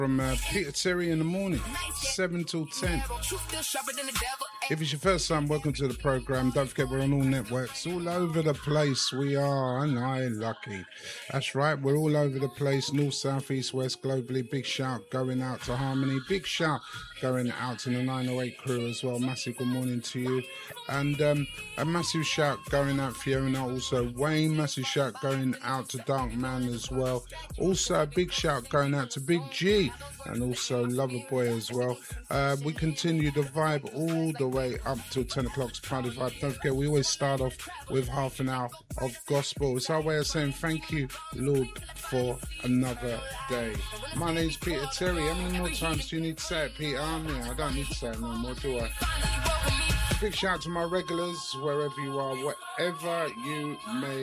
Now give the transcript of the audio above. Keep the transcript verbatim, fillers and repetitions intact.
From uh, Peter Terry in the morning, seven till ten. If it's your first time, welcome to the program. Don't forget we're on all networks, all over the place. We are, and I lucky. That's right, we're all over the place, north, south, east, west, globally. Big shout going out to Harmony. Big shout going out to the nine oh eight crew as well. Massive good morning to you. And um, a massive shout going out Fiona, also Wayne. Massive shout going out to Dark Man as well. Also a big shout going out to Big G and also Loverboy as well. Uh, we continue the vibe all the way up till ten o'clock's party vibe. Don't forget, we always start off with half an hour of gospel. It's our way of saying thank you, Lord, for another day. My name's Peter Terry. How many more times do you need to say it, Peter? I mean, I don't need to say it no more, do I? Big shout out to my regulars, wherever you are, whatever you may